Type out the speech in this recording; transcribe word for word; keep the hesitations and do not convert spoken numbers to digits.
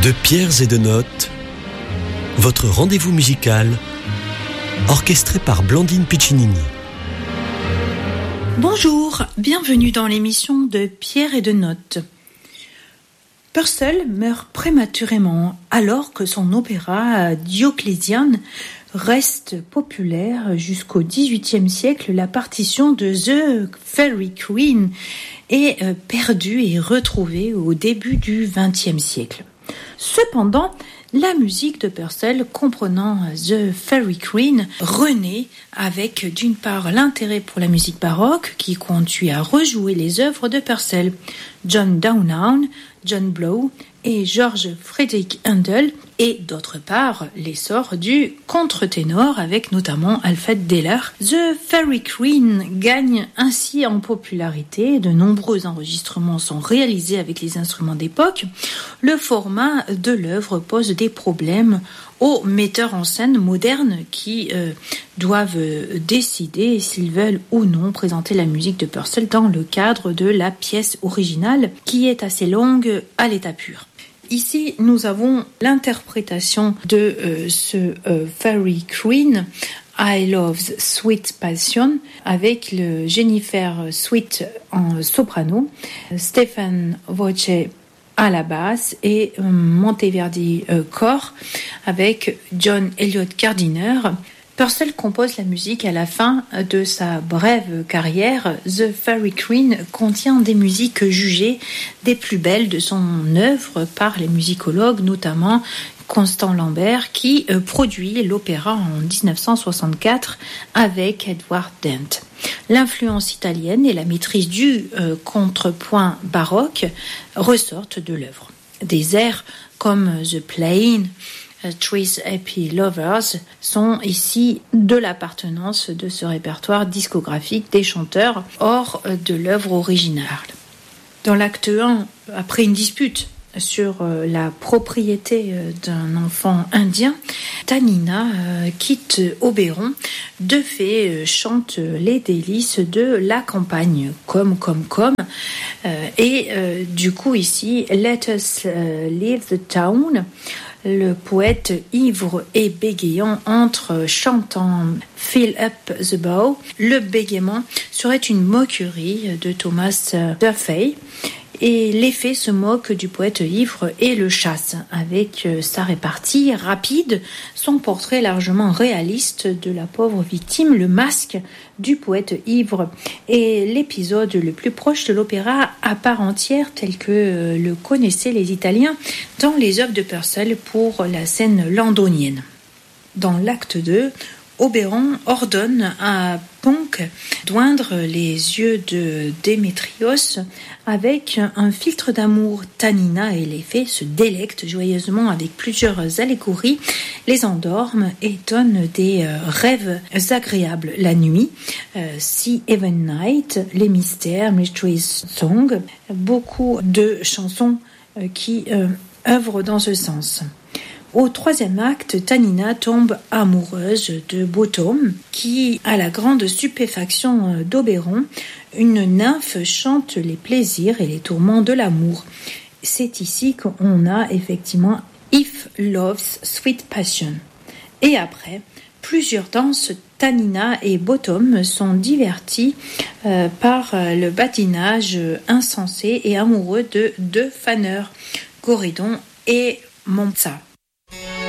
De pierres et de notes, votre rendez-vous musical, orchestré par Blandine Piccinini. Bonjour, bienvenue dans l'émission de Pierres et de notes. Purcell meurt prématurément alors que son opéra Dioclésian reste populaire jusqu'au dix-huitième siècle. La partition de The Faerie Queene est perdue et retrouvée au début du vingtième siècle. Cependant, la musique de Purcell, comprenant The Faerie Queene, renaît avec d'une part l'intérêt pour la musique baroque qui conduit à rejouer les œuvres de Purcell. John Downhound, John Blow et George Frederick Handel, et d'autre part l'essor du contre-ténor avec notamment Alfred Deller. The Faerie Queene gagne ainsi en popularité, de nombreux enregistrements sont réalisés avec les instruments d'époque. Le format de l'œuvre pose des problèmes aux metteurs en scène modernes qui euh, doivent décider s'ils veulent ou non présenter la musique de Purcell dans le cadre de la pièce originale qui est assez longue à l'état pur. Ici, nous avons l'interprétation de euh, ce euh, Faerie Queene, I Love's Sweet Passion, avec le Jennifer Sweet en soprano, Stephen Voce à la basse et euh, Monteverdi euh, Cor avec John Elliott Gardiner. Purcell compose la musique à la fin de sa brève carrière. The Faerie Queene contient des musiques jugées des plus belles de son œuvre par les musicologues, notamment Constant Lambert, qui euh, produit l'opéra en dix-neuf cent soixante-quatre avec Edward Dent. L'influence italienne et la maîtrise du euh, contrepoint baroque ressortent de l'œuvre. Des airs comme The Plain, Three Happy Lovers sont ici de l'appartenance de ce répertoire discographique des chanteurs hors de l'œuvre originale. Dans l'acte un, après une dispute sur la propriété d'un enfant indien, Tanina quitte Oberon. De fait, chante les délices de la campagne, comme, comme, comme. Et du coup, ici, Let us leave the town. Le poète ivre et bégayant entre chantant Fill up the bow. Le bégaiement serait une moquerie de Thomas Duffy et l'effet se moque du poète ivre et le chasse. Avec sa répartie rapide, son portrait largement réaliste de la pauvre victime, le masque du poète ivre est l'épisode le plus proche de l'opéra à part entière tel que le connaissaient les Italiens dans les œuvres de Purcell pour la scène londonienne. Dans l'acte deux, Oberon ordonne à Ponk d'oindre les yeux de Démétrios avec un filtre d'amour. Tanina et les fées se délectent joyeusement avec plusieurs allégories, les endorment et donnent des rêves agréables la nuit. Euh, Sea Even Night, les mystères, Mystery Song, beaucoup de chansons euh, qui euh, œuvrent dans ce sens. Au troisième acte, Tanina tombe amoureuse de Bottom, qui, à la grande stupéfaction d'Oberon, une nymphe chante les plaisirs et les tourments de l'amour. C'est ici qu'on a effectivement If Love's Sweet Passion. Et après, plusieurs danses, Tanina et Bottom sont divertis euh, par le badinage insensé et amoureux de deux faneurs, Coridon et Montsa.